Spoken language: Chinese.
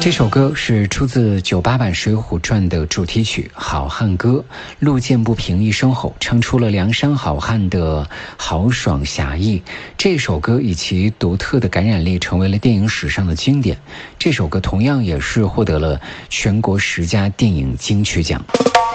这首歌是出自98版《水浒传》的主题曲《好汉歌》，路见不平一声吼，唱出了梁山好汉的豪爽侠义。这首歌以其独特的感染力成为了电影史上的经典。这首歌同样也是获得了全国10佳电影金曲奖。